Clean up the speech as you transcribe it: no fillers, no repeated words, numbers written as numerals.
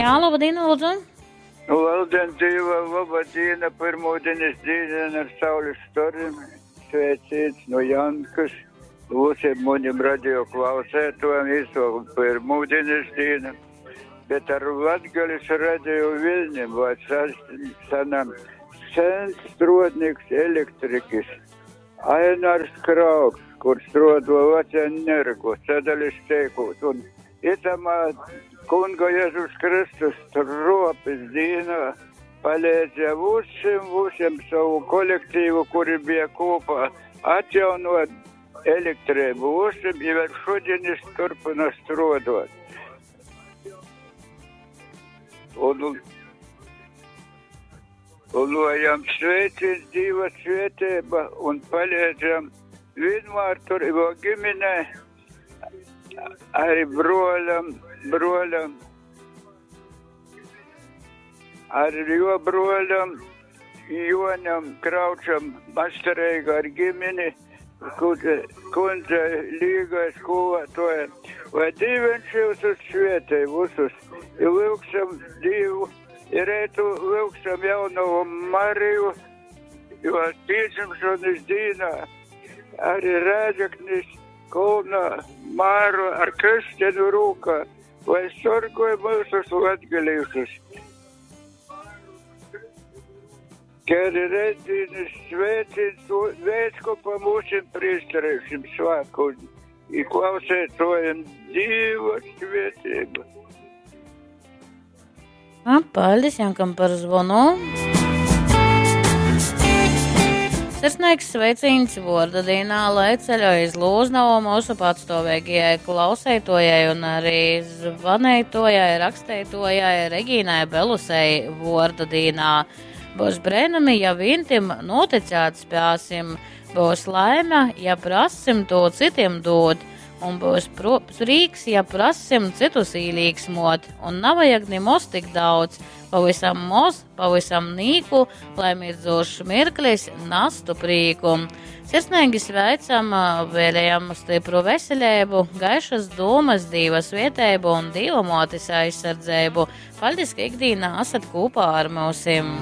Jā, labdien, lūdzu. Labdien, dzīvo, labdien, pirmūdienas diena ar saules storim. Sveicīts no Jankas. Visiem muņiem radio klausētojiem izsoku pirmūdienas diena. Bet ar Latgalis radio Viļņiem vai sanam sens strodnieks elektrikis. Ainars Krauks, kur strodo vecēn nergu, sadalis teikot. Un itamā Kunga Jēzus Kristus tropis dīnā palīdzēja visiem savu kolektīvu, kuri bija kopā, atjaunot elektrību. Visiem jau ar šodienis turpina strodot. Un lojam sveicīt Dieva svētība un palīdzam vienmēr tur jau giminē, arī broļam, ar jo broļam, Jonam Kraučam, mastarēga ar gimini, kundze līgai skolotāja. Vai Dīvens jūs uz svētē visus, i lūksim Dievu, i reitu lūksim jauno Mariju, jo tīcimšanas dīnā arī Rēzeknis Kolnā Māru ar Kristenu rūkā, lai sorgoja mūsus latgalīšus. Kēri redzīnis sveicins vēstkopa mūsim priestarēšim svāku i klausētojam Dieva svētību. Paldies Jankam par zvonu. Sirsnīgs sveiciens Vorda dienā, lai ceļoja iz Lūznavu mūsu patstāvīgajai klausētojai un arī zvanētojai, rakstētojai Regīnai Belusei Vorda dienā. Būs brēnumi, ja vintim noticēt spēsim, būs laime, ja prasim to citiem dot, un būs prīks, ja prasim citus īlīgsmot, un navajag nemaz tik daudz, pavisam moz, pavisam nīku, lai mirdzošs mirklis nastu prīku. Sirsnīgi sveicam, vēlējam stipru veselību, gaišas domas, Dieva svētību un Dieva motis aizsardzību. Paldies, ka ikdienā esat kopā ar mūsim.